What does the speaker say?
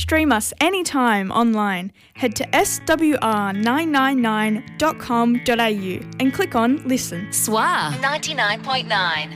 stream us anytime online. Head to swr999.com.au and click on Listen. SWR 99.9.